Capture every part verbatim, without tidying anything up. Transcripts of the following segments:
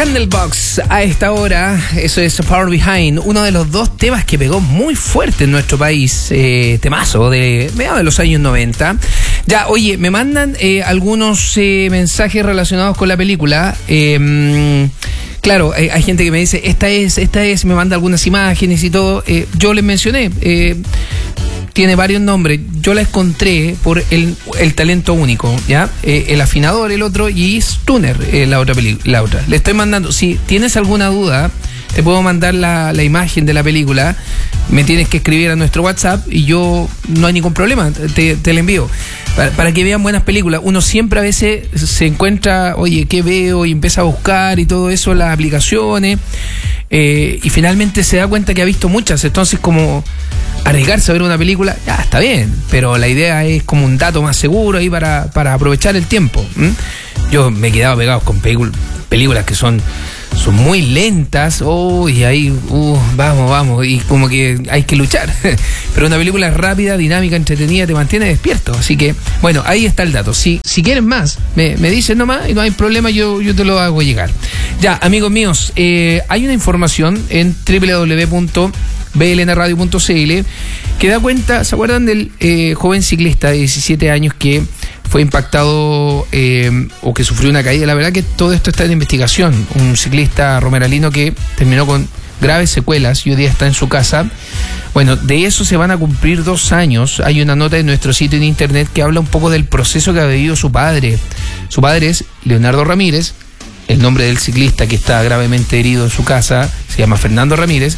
Candlebox a esta hora, eso es Far Behind, uno de los dos temas que pegó muy fuerte en nuestro país, eh, temazo de mediados de los años noventa. Ya, oye, me mandan eh, algunos eh, mensajes relacionados con la película. Eh, claro, eh, hay gente que me dice, esta es, esta es, me manda algunas imágenes y todo. Eh, yo les mencioné, eh, tiene varios nombres. Yo la encontré por el, el talento único, ¿ya? Eh, el afinador, el otro, y Stoner, eh, la otra película, la otra. Le estoy mandando, si tienes alguna duda, te puedo mandar la, la imagen de la película. Me tienes que escribir a nuestro WhatsApp y yo no hay ningún problema, te, te la envío. Para, para que vean buenas películas. Uno siempre a veces se encuentra, oye, ¿qué veo? Y empieza a buscar y todo eso, las aplicaciones. Eh, y finalmente se da cuenta que ha visto muchas. Entonces, como arriesgarse a ver una película, ya está bien, pero la idea es como un dato más seguro ahí para, para aprovechar el tiempo. ¿Mm? Yo me he quedado pegado con películas, películas que son, son muy lentas, oh, y ahí, uh, vamos, vamos, y como que hay que luchar. Pero una película rápida, dinámica, entretenida, te mantiene despierto. Así que, bueno, ahí está el dato. Si, si quieren más, me, me dicen nomás y no hay problema, yo, yo te lo hago llegar. Ya, amigos míos, eh, hay una información en doble u doble u doble u punto b l n radio punto c l que da cuenta, ¿se acuerdan del eh, joven ciclista de diecisiete años que fue impactado eh, o que sufrió una caída? La verdad que todo esto está en investigación. Un ciclista romeralino que terminó con graves secuelas y hoy día está en su casa. Bueno, de eso se van a cumplir dos años. Hay una nota en nuestro sitio en internet que habla un poco del proceso que ha vivido su padre. Su padre es Leonardo Ramírez. El nombre del ciclista que está gravemente herido en su casa se llama Fernando Ramírez.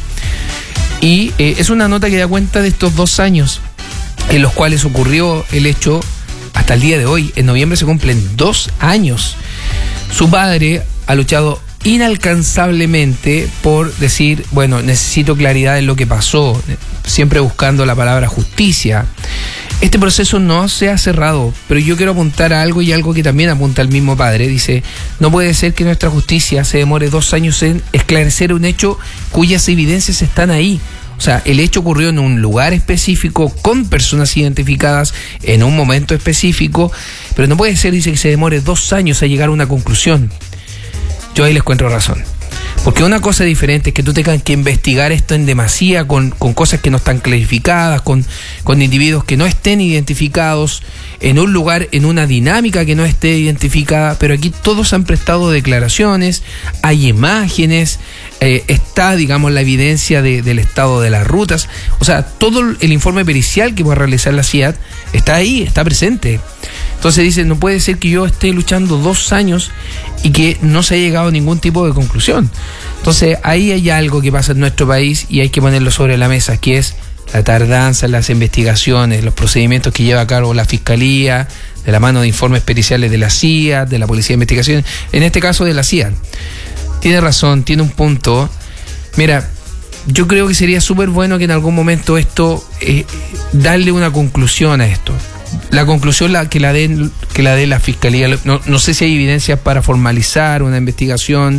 Y eh, es una nota que da cuenta de estos dos años en los cuales ocurrió el hecho hasta el día de hoy. En noviembre se cumplen dos años. Su padre ha luchado inalcanzablemente por decir, bueno, necesito claridad en lo que pasó, siempre buscando la palabra justicia. Este proceso no se ha cerrado, pero yo quiero apuntar a algo y algo que también apunta el mismo padre. Dice, no puede ser que nuestra justicia se demore dos años en esclarecer un hecho cuyas evidencias están ahí. O sea, el hecho ocurrió en un lugar específico, con personas identificadas, en un momento específico, pero no puede ser, dice, que se demore dos años a llegar a una conclusión. Yo ahí les encuentro razón. Porque una cosa diferente es que tú tengas que investigar esto en demasía, con, con cosas que no están clarificadas, con, con individuos que no estén identificados, en un lugar, en una dinámica que no esté identificada, pero aquí todos han prestado declaraciones, hay imágenes, eh, está, digamos, la evidencia de, del estado de las rutas, o sea, todo el informe pericial que va a realizar la C I A D está ahí, está presente. Entonces dice, no puede ser que yo esté luchando dos años y que no se haya llegado a ningún tipo de conclusión. Entonces ahí hay algo que pasa en nuestro país y hay que ponerlo sobre la mesa, que es la tardanza en las investigaciones, los procedimientos que lleva a cabo la Fiscalía, de la mano de informes periciales de la C I A D, de la Policía de Investigaciones, en este caso de la C I A D. Tiene razón, tiene un punto. Mira, yo creo que sería súper bueno que en algún momento esto, eh, darle una conclusión a esto. La conclusión la, que la dé que la dé la Fiscalía. No, no sé si hay evidencias para formalizar una investigación,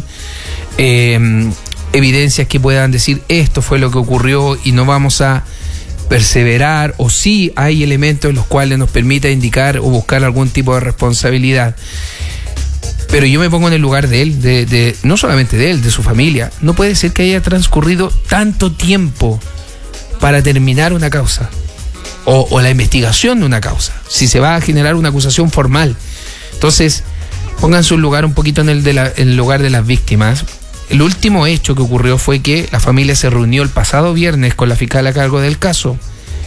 eh, evidencias que puedan decir esto fue lo que ocurrió y no vamos a perseverar, o sí hay elementos en los cuales nos permita indicar o buscar algún tipo de responsabilidad. Pero yo me pongo en el lugar de él, de, de no solamente de él, de su familia. No puede ser que haya transcurrido tanto tiempo para terminar una causa. O, o la investigación de una causa, si se va a generar una acusación formal. Entonces, pónganse un lugar un poquito en el, de la, en el lugar de las víctimas. El último hecho que ocurrió fue que la familia se reunió el pasado viernes con la fiscal a cargo del caso,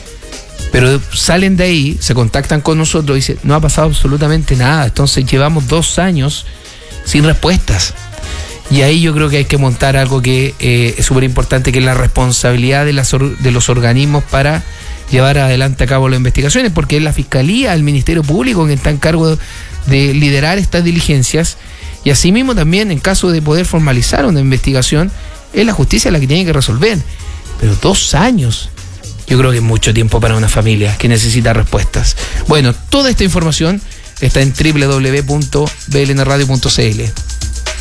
pero salen de ahí, se contactan con nosotros y dicen, no ha pasado absolutamente nada. Entonces llevamos dos años sin respuestas. Y ahí yo creo que hay que montar algo que eh, es súper importante, que es la responsabilidad de, las, de los organismos para llevar adelante a cabo las investigaciones, porque es la Fiscalía, el Ministerio Público quien está en cargo de liderar estas diligencias, y asimismo también en caso de poder formalizar una investigación, es la justicia la que tiene que resolver. Pero dos años, yo creo que es mucho tiempo para una familia que necesita respuestas. Bueno, toda esta información está en doble u doble u doble u punto b l n radio punto c l.